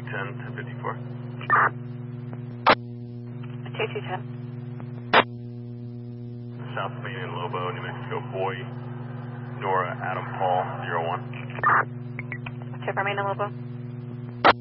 1054. 2210. South Main in Lobo, New Mexico. Boy, Nora, Adam, Paul, 01. Check for main in Lobo.